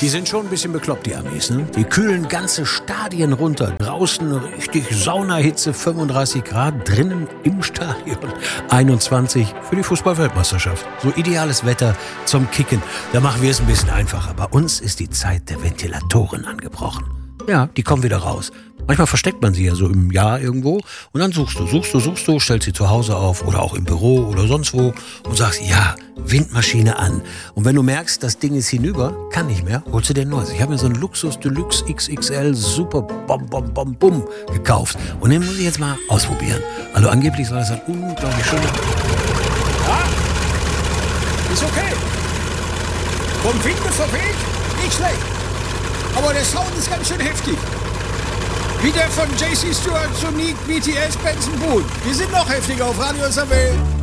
Die sind schon ein bisschen bekloppt, die Amis, ne? Die kühlen ganze Stadien runter. Draußen richtig Saunahitze, 35 Grad. Drinnen im Stadion 21 für die Fußball-Weltmeisterschaft. So ideales Wetter zum Kicken. Da machen wir es ein bisschen einfacher. Bei uns ist die Zeit der Ventilatoren angebrochen. Ja, die kommen wieder raus. Manchmal versteckt man sie ja so im Jahr irgendwo und dann suchst du, stellst sie zu Hause auf oder auch im Büro oder sonst wo und sagst, ja, Windmaschine an. Und wenn du merkst, das Ding ist hinüber, kann nicht mehr, holst du dir ein neues. Ich habe mir so einen Luxus Deluxe XXL Super Bum gekauft und den muss ich jetzt mal ausprobieren. Also angeblich soll das ein unglaublich schöner... Ja, ist okay. Vom Wind verweht, nicht schlecht. Aber der Sound ist ganz schön heftig. Wie der von JC Stewart, Sonic, BTS, Benson Boone. Wir sind noch heftiger auf Radio SAW.